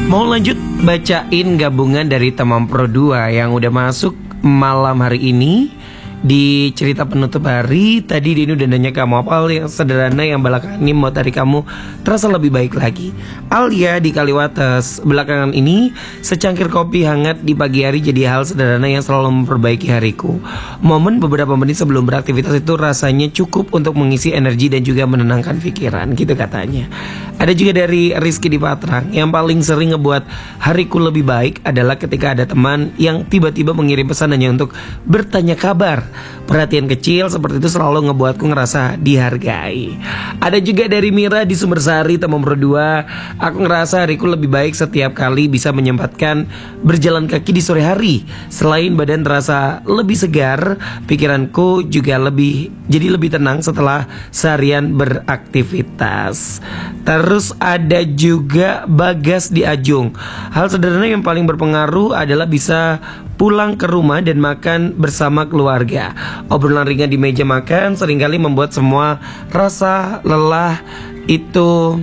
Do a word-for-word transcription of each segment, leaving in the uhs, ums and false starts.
Mau lanjut bacain gabungan dari teman Pro dua yang udah masuk malam hari ini di cerita penutup hari. Tadi Dini udah nanya kamu apa hal yang sederhana yang belakangan ini membuat hari kamu terasa lebih baik lagi. Alia di Kaliwates, belakangan ini secangkir kopi hangat di pagi hari jadi hal sederhana yang selalu memperbaiki hariku. Momen beberapa menit sebelum beraktivitas itu rasanya cukup untuk mengisi energi dan juga menenangkan pikiran, gitu katanya. Ada juga dari Rizky di Patrang, yang paling sering ngebuat hariku lebih baik adalah ketika ada teman yang tiba-tiba mengirim pesan hanya untuk bertanya kabar. Perhatian kecil seperti itu selalu ngebuatku ngerasa dihargai. Ada juga dari Mira di Sumbersari, teman berdua. Aku ngerasa hariku lebih baik setiap kali bisa menyempatkan berjalan kaki di sore hari. Selain badan terasa lebih segar, pikiranku juga lebih jadi lebih tenang setelah seharian beraktivitas. Terus ada juga Bagas di Ajung. Hal sederhana yang paling berpengaruh adalah bisa pulang ke rumah dan makan bersama keluarga. Obrolan ringan di meja makan seringkali membuat semua rasa lelah itu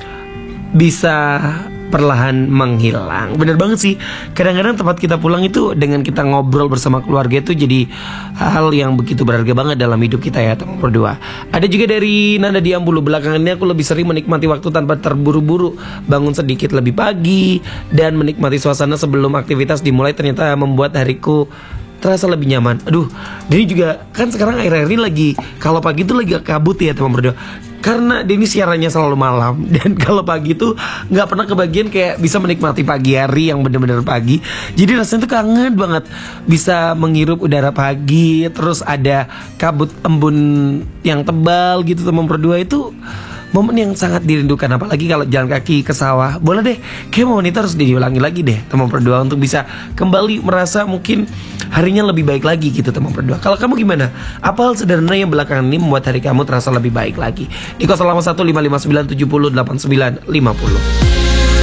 bisa perlahan menghilang. Bener banget sih. Kadang-kadang tempat kita pulang itu dengan kita ngobrol bersama keluarga itu jadi hal yang begitu berharga banget dalam hidup kita ya, teman berdua. Ada juga dari Nanda di Ambulu, belakangan ini aku lebih sering menikmati waktu tanpa terburu-buru, bangun sedikit lebih pagi dan menikmati suasana sebelum aktivitas dimulai ternyata membuat hariku terasa lebih nyaman. Aduh, Denny juga kan sekarang akhir-akhir ini lagi kalau pagi itu lagi kabut ya teman berdua. Karena Denny siarannya selalu malam dan kalau pagi tuh nggak pernah kebagian kayak bisa menikmati pagi hari yang bener-bener pagi. Jadi rasanya tuh kangen banget bisa menghirup udara pagi, terus ada kabut embun yang tebal gitu teman berdua. Itu momen yang sangat dirindukan, apalagi kalau jalan kaki ke sawah. Boleh deh, kayak momen itu harus diulangi lagi deh teman berdua untuk bisa kembali merasa mungkin harinya lebih baik lagi gitu teman berdua. Kalau kamu gimana? Apa hal sederhana yang belakangan ini membuat hari kamu terasa lebih baik lagi? Di nol delapan satu lima lima sembilan tujuh nol delapan sembilan lima nol.